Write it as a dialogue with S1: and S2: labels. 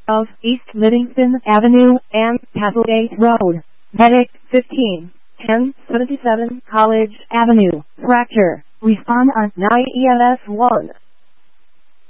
S1: of East Livingston Avenue and Castlegate Road. Medic 15, 1077 College Avenue, Fracture. Respond on 9 EMS 1.